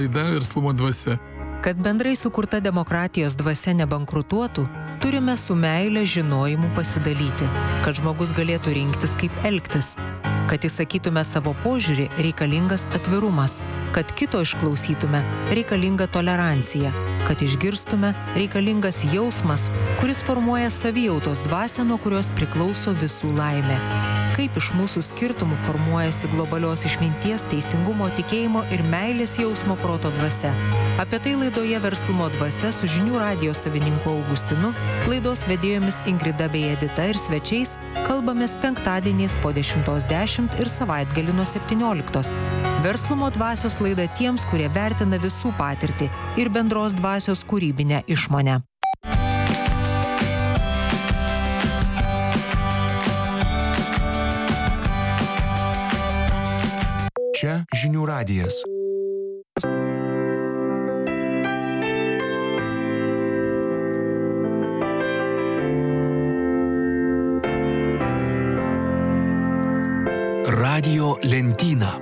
Laida Verslumo dvasia. Kad bendrai sukurta demokratijos dvasia nebankrutuotų, turime su meile žinojimu pasidalyti, kad žmogus galėtų rinktis, kaip elgtis. Kad įsakytume savo požiūrį, reikalingas atvirumas. Kad kito išklausytume, reikalinga tolerancija. Kad išgirstume, reikalingas jausmas, kuris formuoja savijautos dvasią, nuo kurios priklauso visų laimė. Kaip iš mūsų skirtumų formuojasi globalios išminties, teisingumo, tikėjimo ir meilės jausmo proto dvasia. Apie tai laidoje Verslumo dvasia su žinių radijo savininku Augustinu, laidos vedėjomis Ingrida bei Edita ir svečiais kalbamės penktadieniais po 10:10 ir savaitgalį nuo 17. Verslumo dvasios laida tiems, kurie vertina visų patirtį ir bendros dvasios kūrybinę išmonę. Čia žinių radijas. Radio lentyna.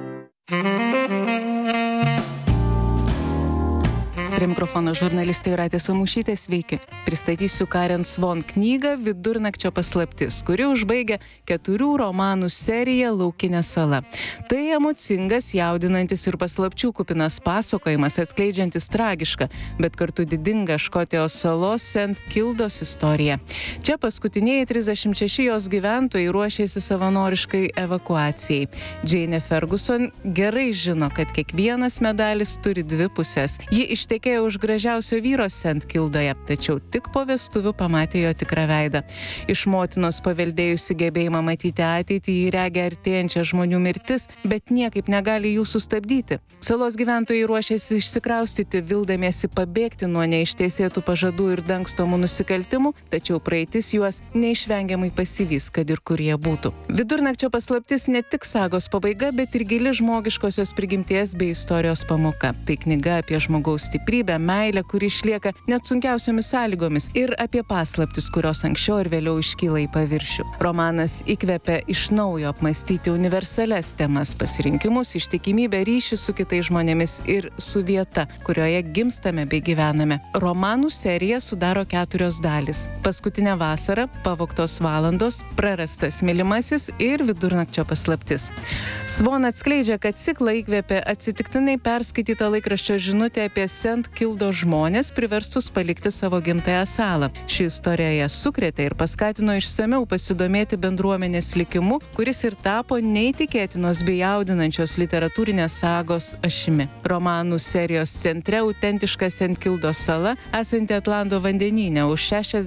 Prie mikrofono žurnalistė Jūratė Samušytė, sveiki. Pristatysiu Karen Svon knygą Vidurnakčio paslaptis, kuri užbaigia 4 romanų seriją Laukinė sala. Tai emocingas, jaudinantis ir paslapčių kupinas pasakojimas, atskleidžiantis tragišką, bet kartu didingą Škotijos salos St. Kildos istoriją. Čia paskutiniai 36 jos gyventojai ruošėsi savanoriškai evakuacijai. Jane Ferguson gerai žino, kad kiekvienas medalis turi 2 pusės. Ji ištekėjo už gražiausio vyro St. Kildoje, tačiau tik po vestuvių pamatė jo tikrą veidą. Iš motinos paveldėjusi gebėjimą matyti ateitį, jį regi artėjančią žmonių mirtis, bet niekaip negali jų sustabdyti. Salos gyventojai ruošėsi išsikraustyti, vildamiesi pabėgti nuo neištesėtų pažadų ir dangstomų nusikaltimų, tačiau praeitis juos neišvengiamai pasivys, kad ir kur jie būtų. Vidurnakčio paslaptis ne tik sagos pabaiga, bet ir gili žmogiškosios prigimties bei istorijos pamoka. Tai knyga apie žmogaus stiprybę, meilę, kuri išlieka net sunkiausiomis sąlygomis, ir apie paslaptis, kurios anksčiau ir vėliau iškyla į paviršių. Romanas įkvepia iš naujo apmąstyti universalias temas, pasirinkimus, ištikimybę, ryšį su kitais žmonėmis ir su vieta, kurioje gimstame bei gyvename. Romanų serija sudaro 4 dalys: Paskutinė vasara, Pavogtos valandos, Prarastas mylimasis ir Vidurnakčio paslaptis. Svon atskleidžia, kad ciklą įkvėpė atsitiktinai perskaityta laikraščio žinutė apie St. Kildo žmonės priverstus palikti savo gimtąją salą. Ši istorija ją sukrėtė ir paskatino išsamiau pasidomėti bendruomenės likimu, kuris ir tapo neįtikėtinos bei jaudinančios literatūrinės sagos ašimi. Romanų serijos centre autentiška St. Kildo sala, esanti Atlanto vandenyne už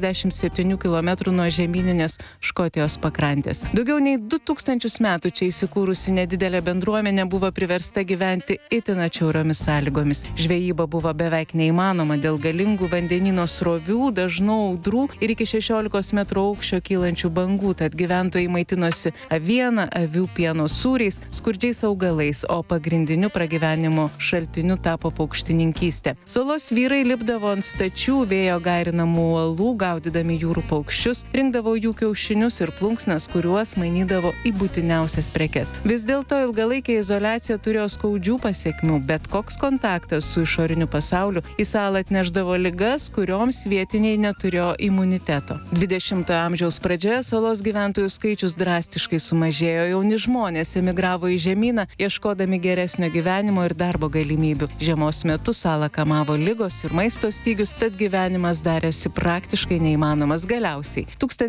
67 km nuo žemyninės Škotijos pakrantės. Daugiau nei 2000 metų čia įsikūrusi nedidelė bendruomenė buvo priversta gyventi itin atšiauriomis sąlygomis. Žvejyba buvo beveik neįmanoma dėl galingų vandenyno srovių, dažnų audrų ir iki 16 metrų aukščio kylančių bangų, tad gyventojai maitinosi aviena, avių pieno sūriais, skurdžiais augalais, o pagrindiniu pragyvenimo šaltiniu tapo paukštininkystė. Salos vyrai lipdavo ant stačių vėjo gairinamų uolų, gaudydami jūrų paukščius, rinkdavo jų kiaušinius ir plunksnas, kuriuos mainydavo į būtiniausias prekes. Vis dėlto ilgalaikė izoliacija turėjo skaudžių pasekmių, bet koks kontaktas su išoriniu pasauliu į salą atnešdavo ligas, kurioms vietiniai neturėjo imuniteto. 20-ojo amžiaus pradžioje salos gyventojų skaičius drastiškai sumažėjo, jauni žmonės emigravo į žemyną, ieškodami geresnio gyvenimo ir darbo galimybių. Žiemos metu salą kamavo ligos ir maisto stygius, tad gyvenimas darėsi praktiškai neįmanomas. Galiausiai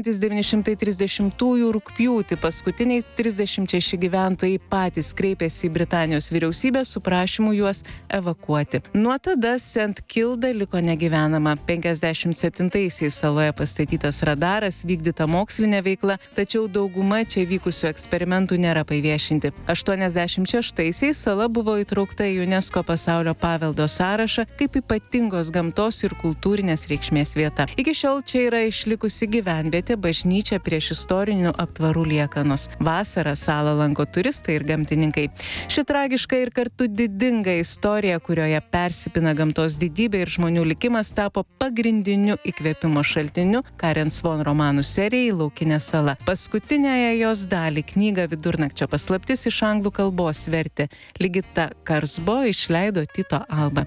1930-ųjų rugpjūtį paskutiniai 36 gyventojai patys kreipėsi į Britanijos vyriausybę su prašymu juos evakuoti. Nuo tada St. Kilda liko negyvenama. 57-aisiais saloje pastatytas radaras, vykdyta mokslinė veikla, tačiau dauguma čia vykusių eksperimentų nėra paviešinti. 86-aisiais sala buvo įtraukta į UNESCO pasaulio paveldo sąrašą kaip ypatingos gamtos ir kultūrinės reikšmės vieta. Iki šiol čia yra išlikusi gyvenvietė, bažnyčia prieš istorinių aptvarų liekanos. Vasarą salą lanko turistai ir gamtininkai. Ši tragiška ir kartu didinga istorija, kurioje persipina gamtos didybė ir žmonių likimas tapo pagrindiniu įkvėpimo šaltiniu Karen Svon romanų serijai Laukinė sala. Paskutiniąją jos dalį, knygą Vidurnakčio paslaptis, iš anglų kalbos vertė Ligita Karsbo, išleido Tyto Alba.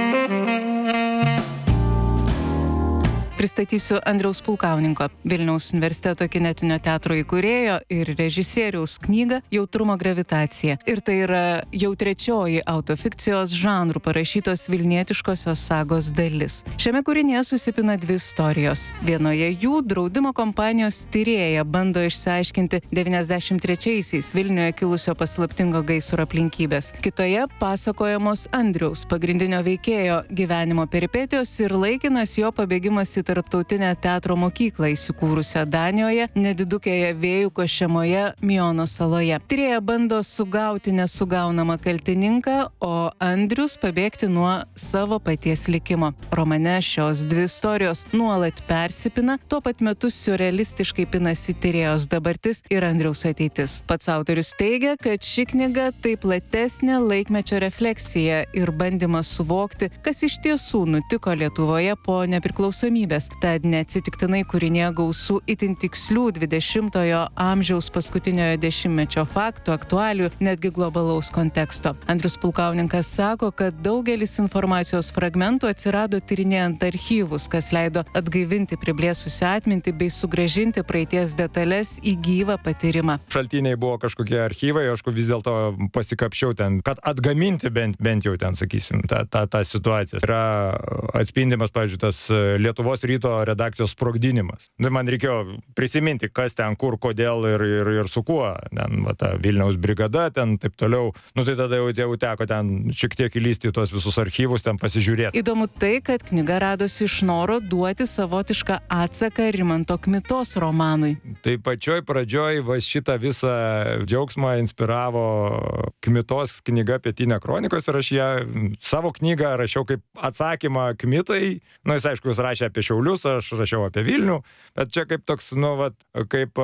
Pristatysiu Andriaus Pulkauninko, Vilniaus universiteto kinetinio teatro įkūrėjo ir režisieriaus knygą Jautrumo gravitacija. Ir tai yra jau trečioji autofikcijos žanrų parašytos vilnietiškosios sagos dalis. Šiame kūrinyje susipina dvi istorijos. Vienoje jų draudimo kompanijos tyrėja bando išsiaiškinti 93-aisiais Vilniuje kilusio paslaptingo gaisro aplinkybės. Kitoje pasakojamos Andriaus, pagrindinio veikėjo, gyvenimo peripetijos ir laikinas jo pabėgimas į tarptautinę teatro mokyklą įsikūrusią Danijoje, nedidukėje vėjų košiamoje Miono saloje. Tyrėja bando sugauti nesugaunamą kaltininką, o Andrius pabėgti nuo savo paties likimo. Romane šios dvi istorijos nuolat persipina, tuo pat metu siurrealistiškai pinasi tyrėjos dabartis ir Andriaus ateitis. Pats autorius teigia, kad ši knyga tai platesnė laikmečio refleksija ir bandymas suvokti, kas iš tiesų nutiko Lietuvoje po nepriklausomybės. Tad neatsitiktinai kūrinyje gausų itin tikslių 20-ojo amžiaus paskutiniojo dešimtmečio faktų, aktualių, netgi globalaus konteksto. Andrius Pulkauninkas sako, kad daugelis informacijos fragmentų atsirado tyrinėjant archyvus, kas leido atgaivinti priblėsusią atmintį bei sugrąžinti praeities detalės į gyvą patyrimą. Šaltiniai buvo kažkokie archyvai, aš vis dėlto pasikapščiau ten, kad atgaminti bent jau ten, sakysim, tą situaciją. Yra atspindimas, pavyzdžiui, tas Lietuvos ryto redakcijos sprogdinimas. Man reikėjo prisiminti, kas ten, kur, kodėl ir su kuo. Ten, ta Vilniaus brigada, ten taip toliau. Tai tada jau teko ten šiek tiek įlysti į tos visus archyvus, ten pasižiūrėti. Įdomu tai, kad knyga radosi iš noro duoti savotišką atsaką Rimanto Kmitos romanui. Tai pačioj pradžioj šitą visą džiaugsmą inspiravo Kmitos knyga Pietinė kronikos ir aš ją savo knygą rašiau kaip atsakymą Kmitai. Jis aišku, jis rašė apie Šiaulius, aš rašiau apie Vilnių, bet čia kaip toks, kaip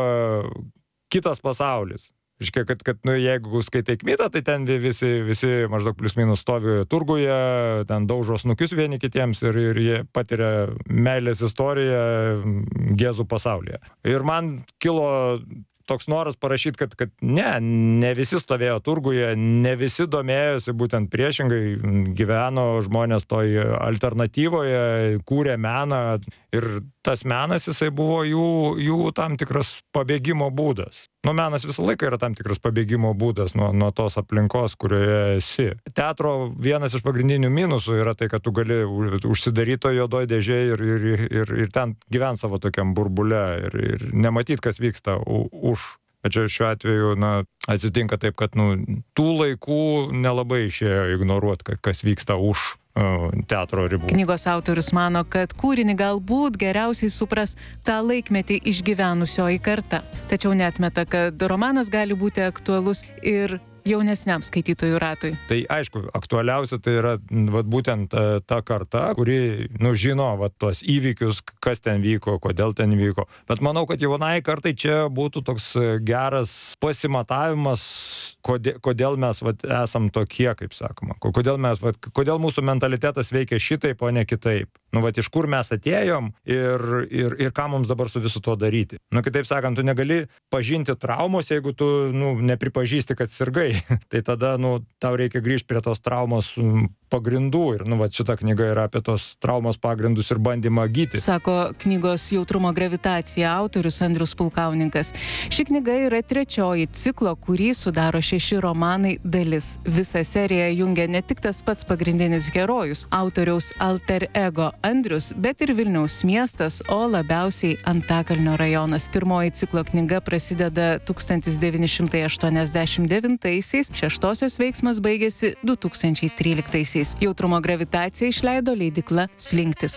kitas pasaulis. Iškia, kad jeigu skaitai Kmitą, tai ten visi maždaug plius minus stovi turguje, ten daužo snukius vieni kitiems ir jie patiria meilės istoriją Gėzų pasaulyje. Ir man kilo toks noras parašyti, kad ne visi stovėjo turguje, ne visi domėjosi, būtent priešingai gyveno žmonės toj alternatyvoje, kūrė meną ir tas menas jisai buvo jų tam tikras pabėgimo būdas. Menas visą laiką yra tam tikras pabėgimo būdas nuo tos aplinkos, kurioje esi. Teatro vienas iš pagrindinių minusų yra tai, kad tu gali užsidaryti juodoj dėžėj ir ten gyvent savo tokiam burbule ir nematyti, kas vyksta už. Bet šiuo atveju atsitinka taip, kad tų laikų nelabai išėjo ignoruoti, kas vyksta už teatro ribų. Knygos autorius mano, kad kūrinį galbūt geriausiai supras tą laikmetį išgyvenusioji karta. Tačiau neatmeta, kad romanas gali būti aktualus ir jaunesniam skaitytojų ratui. Tai aišku, aktualiausia tai yra būtent ta karta, kuri žino tos įvykius, kas ten vyko, kodėl ten vyko. Bet manau, kad jaunai kartai čia būtų toks geras pasimatavimas, kodėl mes esam tokie, kaip sakoma. Kodėl mūsų mentalitetas veikia šitaip, o ne kitaip. Iš kur mes atėjom ir ką mums dabar su visu to daryti. Kitaip sakant, tu negali pažinti traumos, jeigu tu nepripažįsti, kad sirgai. Tai tada, tau reikia grįžti prie tos traumos pagrindų ir, šita knyga yra apie tos traumos pagrindus ir bandymą gyti. Sako knygos Jautrumo gravitacija autorius Andrius Pulkauninkas. Ši knyga yra trečioji ciklo, kurį sudaro 6 romanai dalis. Visą seriją jungia ne tik tas pats pagrindinis herojus, autoriaus alter ego Andrius, bet ir Vilniaus miestas, o labiausiai Antakalnio rajonas. Pirmoji ciklo knyga prasideda 1989-aisiais, šeštosios veiksmas baigėsi 2013-aisiais. Jautrumo gravitacija išleido leidykla Slinktis.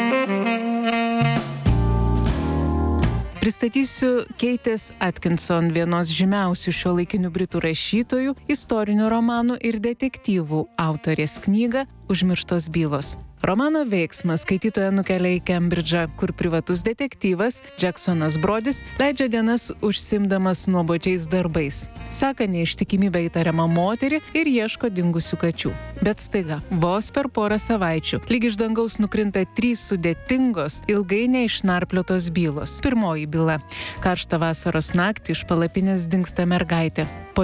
Pristatysiu Keitės Atkinson, vienos žymiausių šiuolaikinių britų rašytojų, istorinių romanų ir detektyvų autorės knygą Užmirštos bylos. Romano veiksmas skaitytoją nukelia į Kembridžą, kur privatus detektyvas Jacksonas Brodis leidžia dienas užsiimdamas nuobodžiais darbais. Seka neištikimybę įtariamą moterį ir ieško dingusių kačių. Bet staiga, vos per porą savaičių, lyg iš dangaus nukrinta 3 sudėtingos, ilgai neišnarpliotos bylos. Pirmoji byla. Karštą vasaros naktį iš palapinės dingsta mergaitė. Po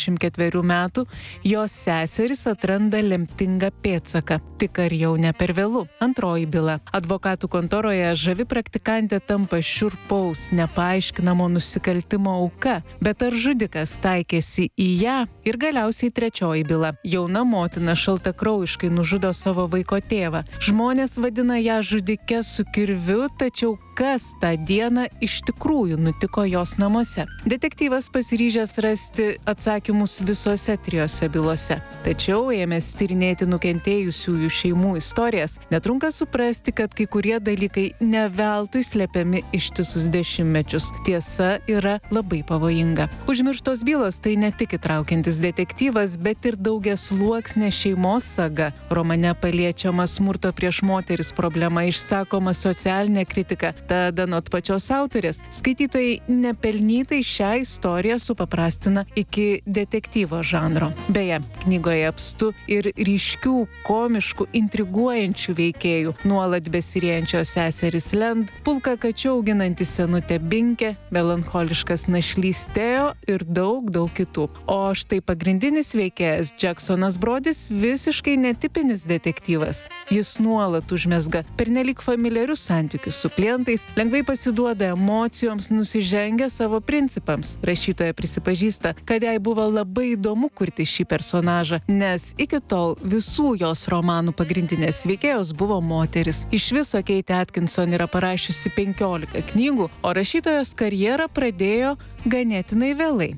34 metų jos seserys atranda lemtingą pėdsaką. Tik ar jau ne per vėlu? Antroji byla. Advokatų kontoroje žavi praktikantė tampa šiurpaus, nepaaiškinamo nusikaltimo auka. Bet ar žudikas taikėsi į ją? Ir galiausiai trečioji byla. Jauna motina šaltakraujiškai nužudo savo vaiko tėvą. Žmonės vadina ją žudike su kirviu, tačiau kas tą dieną iš tikrųjų nutiko jos namuose? Detektyvas pasiryžęs rasti atsakymus visose 3 bylose. Tačiau ėmęs tyrinėti nukentėjusiųjų šeimų istorijas, netrunka suprasti, kad kai kurie dalykai ne veltui slepiami ištisus dešimtmečius. Tiesa yra labai pavojinga. Užmirštos bylos tai ne tik įtraukiantis detektyvas, bet ir daugiasluoksnė šeimos saga. Romane paliečiama smurto prieš moteris problema, išsakoma socialinė kritika. Tad anot pačios autorės, skaitytojai nepelnytai šią istoriją supaprastina iki detektyvo žanro. Beje, knygoje apstu ir ryškių, komiškų, intriguojančių veikėjų. Nuolat besiriejančios seserys Lend, pulką kačių auginanti senutė Binkė, melancholiškas našlys Teo ir daug kitų. O štai pagrindinis veikėjas Jacksonas Brodis visiškai netipinis detektyvas. Jis nuolat užmezga pernelyg familiarius santykius su klientais, lengvai pasiduoda emocijoms, nusižengia savo principams. Rašytoja prisipažįsta, kad jai buvo labai įdomu kurti šį personažą, nes iki tol visų jos romanų pagrindinės veikėjos buvo moteris. Iš viso Kate Atkinson yra parašiusi 15 knygų, o rašytojos karjerą pradėjo ganėtinai vėlai,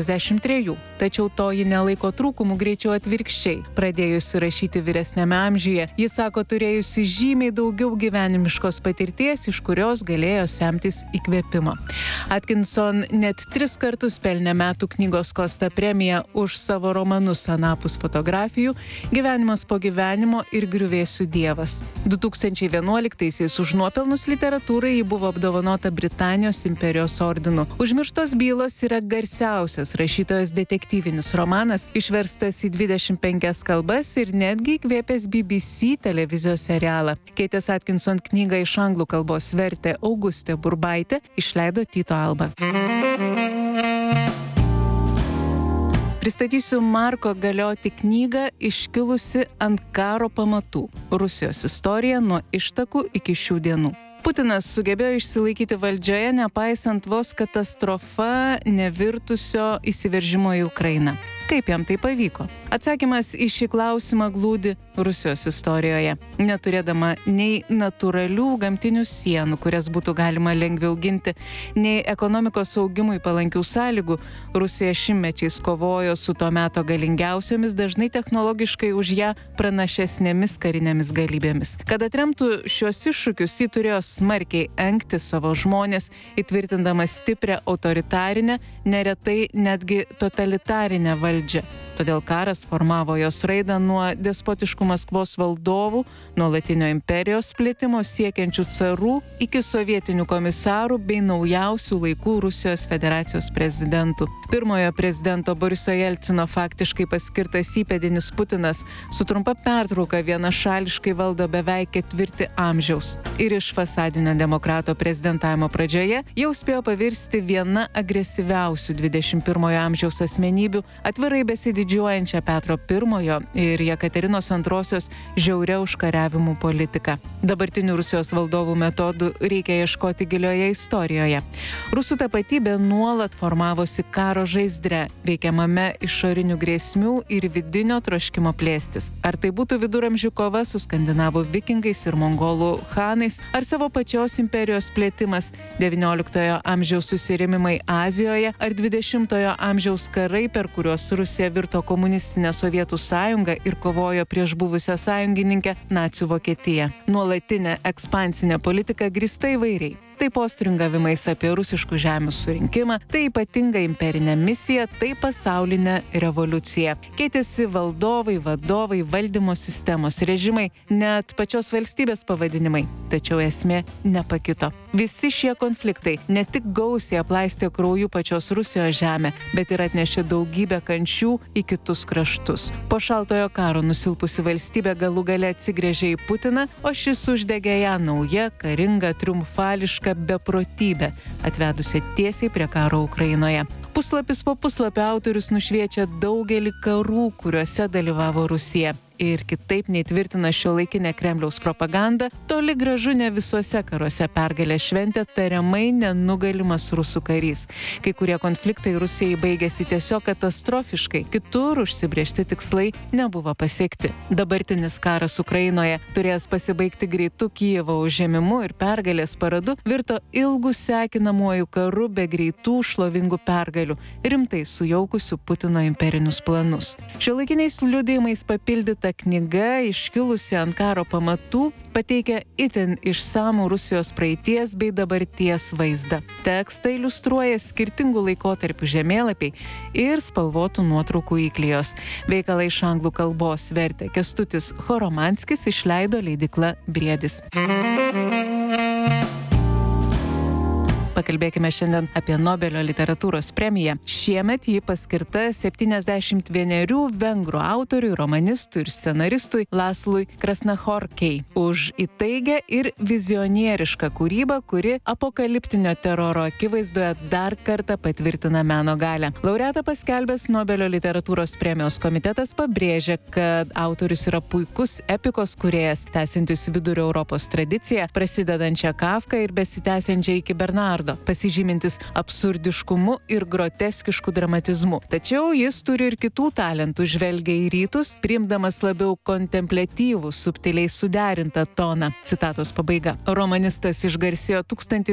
43. Tačiau to ji nelaiko trūkumų, greičiau atvirkščiai. Pradėjusi rašyti vyresniame amžiuje, ji sako turėjusi žymiai daugiau gyvenimiškos patirties, iš kurios galėjo semtis įkvėpimo. Atkinson net 3 kartus pelnė metų knygos Kosta premiją už savo romanus Anapus fotografijų, Gyvenimas po gyvenimo ir Griuvėsių dievas. 2011-aisiais už nuopelnus literatūrai ji buvo apdovanota Britanijos imperijos ordinu. Užmirštos bylos yra garsiausias rašytojos detektyvinis romanas, išverstas į 25 kalbas ir netgi įkvėpęs BBC televizijos serialą. Keitės Atkinson knygą iš anglų kalbos vertė Augustė Burbaitė, išleido Tyto Alba. Pristatysiu Marko Galioti knygą Iškilusi ant karo pamatų. Rusijos istorija nuo ištakų iki šių dienų. Putinas sugebėjo išsilaikyti valdžioje, nepaisant vos katastrofa nevirtusio įsiveržimo į Ukrainą. Kaip jam tai pavyko? Atsakymas į šį klausimą glūdi Rusijos istorijoje. Neturėdama nei natūralių gamtinių sienų, kurias būtų galima lengviau ginti, nei ekonomikos augimui palankių sąlygų, Rusija šimtmečiais kovojo su to meto galingiausiomis, dažnai technologiškai už ją pranašesnėmis karinėmis galybėmis. Kad atremtų šios iššūkius, ji turėjo smarkiai engti savo žmonės, įtvirtindama stiprią autoritarinę, neretai netgi totalitarinę valdžią. Todėl karas formavo jos raidą nuo despotiškų Maskvos valdovų, nuolatinio imperijos plėtimo siekiančių carų iki sovietinių komisarų bei naujausių laikų Rusijos federacijos prezidentų. Pirmojo prezidento Boriso Jelcino faktiškai paskirtas įpėdinis Putinas su trumpa pertrauka vienašališkai valdo beveik 4 amžiaus. Ir iš fasadinio demokrato prezidentavimo pradžioje jau spėjo pavirsti viena agresyviausių 21 amžiaus asmenybių, atvirai besididžiuojančią Petro I ir Jekaterinos II žiauria užkariavimų politika. Dabartinių Rusijos valdovų metodų reikia ieškoti gilioje istorijoje. Rusų tapatybė nuolat formavosi karo žaizdre, veikiamame išorinių grėsmių ir vidinio troškimo plėstis. Ar tai būtų viduramžių kova su skandinavų vikingais ir mongolų chanais, ar savo pačios imperijos plėtimas, 19 amžiaus susirėmimai Azijoje, ar 20 amžiaus karai, per kuriuos Rusija virto komunistinę Sovietų sąjungą ir kovojo prieš buvusią sąjungininkę nacių Vokietiją. Nuolatinė ekspansinė politika grįsta įvairiai. tai postringavimais apie rusiškų žemių surinkimą, tai ypatinga imperinė misija, tai pasaulinė revoliucija. Keitėsi valdovai, vadovai, valdymo sistemos, režimai, net pačios valstybės pavadinimai. Tačiau esmė nepakito. Visi šie konfliktai ne tik gausiai aplaistė krauju pačios Rusijos žemę, bet ir atnešė daugybę kančių į kitus kraštus. Po šaltojo karo nusilpusi valstybė galų gale atsigręžė į Putiną, o šis uždegė ją nauja, karinga, triumfališka beprotybė, atvedusi tiesiai prie karo Ukrainoje. Puslapis po puslapio autorius nušviečia daugelį karų, kuriuose dalyvavo Rusija. Ir kitaip nei tvirtina šiuolaikinė Kremliaus propaganda, toli gražu ne visuose karuose pergalę šventė tariamai nenugalimas rusų karys. Kai kurie konfliktai Rusijai baigėsi tiesiog katastrofiškai, kitur užsibrėžti tikslai nebuvo pasiekti. Dabartinis karas Ukrainoje, turėjęs pasibaigti greitu Kijevo užėmimu ir pergalės paradu, virto ilgų sekinamuoju karu be greitų šlovingų pergalių, rimtai sujaukusių Putino imperinius planus. Šiuolaikiniais liudijimais papildyta knyga, iškilusi ant karo pamatų, pateikia itin išsamų Rusijos praeities bei dabarties vaizdą. Tekstą iliustruoja skirtingų laikotarpių žemėlapiai ir spalvotų nuotraukų įklijos. Veikalą iš anglų kalbos vertė Kęstutis Choromanskis, išleido leidykla Briedis. Pakalbėkime šiandien apie Nobelio literatūros premiją. Šiemet ji paskirta 71 vengrų autoriui, romanistui ir scenaristui Lászlói Krasznahorkai už įtaigę ir vizionierišką kūrybą, kuri apokaliptinio teroro akivaizdoje dar kartą patvirtina meno galią. Laureatą paskelbęs Nobelio literatūros premijos komitetas pabrėžia, kad autorius yra puikus epikos kūrėjas, tęsiantis Vidurio Europos tradiciją, prasidedančią Kafką ir besitęsiančią iki Bernardo, pasižymintis absurdiškumu ir groteskišku dramatizmu. Tačiau jis turi ir kitų talentų, žvelgia į rytus, priimdamas labiau kontempliatyvų, subtiliai suderintą toną. Citatos pabaiga. Romanistas išgarsėjo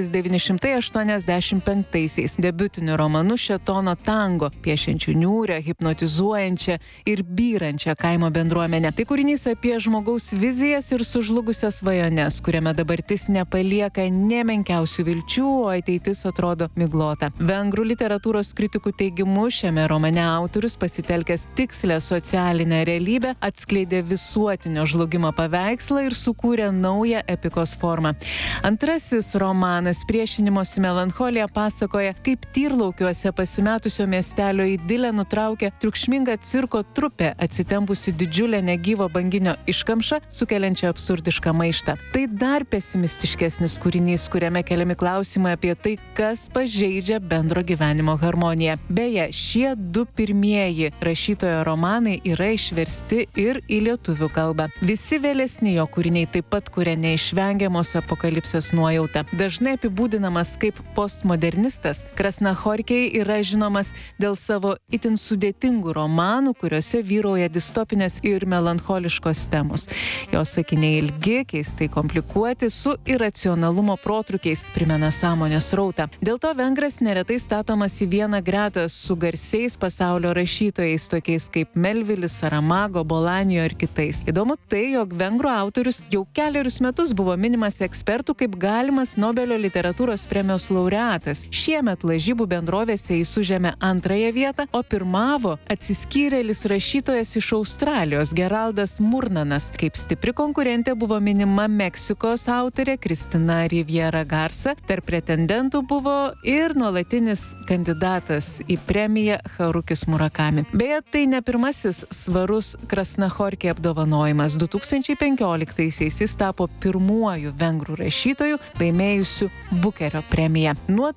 1985-aisiais debiutiniu romanu Šėtono tango, piešiančiu niūrią, hipnotizuojančią ir byrančią kaimo bendruomenę. Tai kūrinys apie žmogaus vizijas ir sužlugusias svajones, kuriame dabartis nepalieka nė menkiausių vilčių, o ateitis atrodo miglota. Vengrų literatūros kritikų teigimu, šiame romane autorius, pasitelkęs tikslę socialinę realybę, atskleidė visuotinio žlugimo paveikslą ir sukūrė naują epikos formą. Antrasis romanas Priešinimosi melancholija pasakoja, kaip tyrlaukiuose pasimetusio miestelio idilę nutraukė triukšminga cirko trupė, atsitempusi didžiulę negyvo banginio iškamšą, sukeliančią absurdišką maištą. Tai dar pesimistiškesnis kūrinys, kuriame keliami klausimai apie tai, kas pažeidžia bendro gyvenimo harmoniją. Beje, šie du pirmieji rašytojo romanai yra išversti ir į lietuvių kalbą. Visi vėlesni jo kūriniai taip pat kuria neišvengiamos apokalipsės nuojautą. Dažnai apibūdinamas kaip postmodernistas, Krasznahorkai yra žinomas dėl savo itin sudėtingų romanų, kuriuose vyrauja distopinės ir melancholiškos temos. Jo sakiniai ilgi, keistai komplikuoti, su iracionalumo protrukiais, primena sąmonės srautą. Dėl to vengras neretai statomas į vieną gretą su garsiais pasaulio rašytojais, tokiais kaip Melvilis, Saramago, Bolanijo ir kitais. Įdomu tai, jog vengrų autorius jau kelerius metus buvo minimas ekspertų kaip galimas Nobelio literatūros premijos laureatas. Šiemet lažybų bendrovėse jis užėmė antrąją vietą, o pirmavo atsiskyrėlis rašytojas iš Australijos Geraldas Murnanas. Kaip stipri konkurentė buvo minima Meksikos autorė Kristina Riviera Garza. Tarp pretendentų buvo ir nuolatinis kandidatas į premiją Harukis Murakami. Beje, tai ne pirmasis svarus Krasznahorkai apdovanojimas. 2015-aisiais jis tapo pirmuoju vengrų rašytoju, laimėjusiu Bukerio premiją. Nuo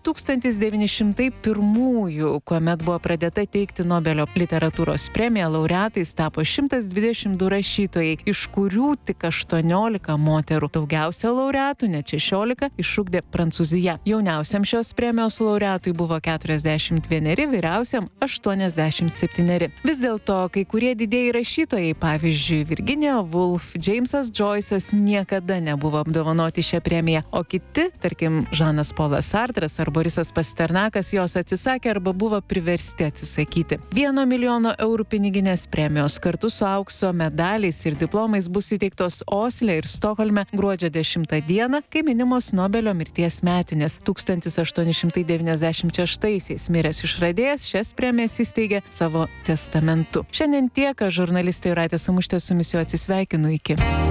1901-ųjų, kuomet buvo pradėta teikti Nobelio literatūros premiją, laureatais tapo 122 rašytojai, iš kurių tik 18 moterų. Daugiausia laureatų, net 16, išugdė Prancūzija. Jau Jauniausiam šios premijos laureatui buvo 41, vyriausiam 87. Vis dėlto, kai kurie didieji rašytojai, pavyzdžiui, Virginia Woolf, Jamesas Joyce'as niekada nebuvo apdovanoti šią premiją, o kiti, tarkim, Žanas Polas Sartras ar Borisas Pasternakas, jos atsisakė arba buvo priversti atsisakyti. 1 milijono eurų piniginės premijos kartu su aukso medaliais ir diplomais bus įteiktos Osle ir Stokholme gruodžio 10 dieną, kai minimos Nobelio mirties metinės. 1896 miręs išradėjas šias premijas įsteigė savo testamentu. Šiandien tiek, žurnalistė Jūratė Samušytė su jumis jau atsisveikinu, iki.